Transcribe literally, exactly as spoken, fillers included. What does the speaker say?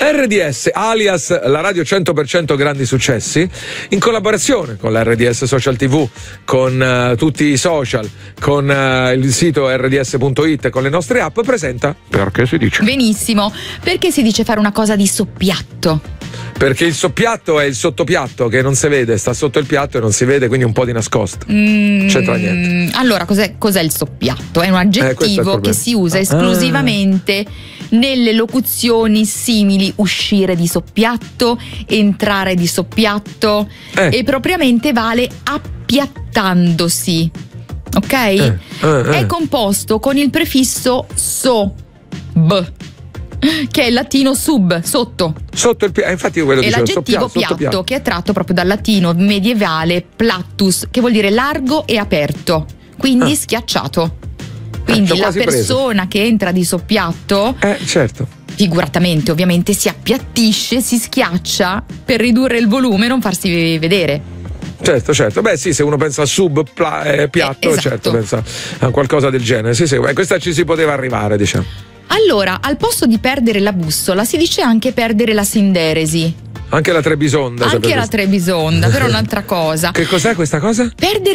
R D S, alias la radio cento per cento grandi successi, in collaborazione con la R D S Social T V, con uh, tutti i social, con uh, il sito R D S punto it, con le nostre app, presenta Perché si dice. Benissimo, perché si dice fare una cosa di soppiatto? Perché il soppiatto è il sottopiatto che non si vede, sta sotto il piatto e non si vede, quindi un po' di nascosto. Mm, c'entra niente. Allora, cos'è, cos'è il soppiatto? È un Eh, questo è il aggettivo problema. che si usa Ah. esclusivamente nelle locuzioni simili: uscire di soppiatto, entrare di soppiatto, Eh. e propriamente vale appiattandosi. Ok? Eh, eh, eh. È composto con il prefisso so, b, che è il latino sub, sotto. Sotto il piatto, infatti io quello E dicevo, l'aggettivo sotto piatto, piatto, che è tratto proprio dal latino medievale plattus, che vuol dire largo e aperto, quindi Ah. schiacciato. Eh, Quindi c'ho la quasi preso. persona che entra di soppiatto, Eh, certo. figuratamente ovviamente, si appiattisce, si schiaccia per ridurre il volume e non farsi vedere. Certo, certo. Beh, sì, se uno pensa a sub pla- eh, piatto, Eh, esatto. certo, pensa a qualcosa del genere. Sì, sì, eh, questa ci si poteva arrivare, diciamo. Allora, al posto di perdere la bussola, si dice anche perdere la sinderesi. Anche la Trebisonda. Anche sapete? la Trebisonda, però è un'altra cosa. Che cos'è questa cosa? Perdere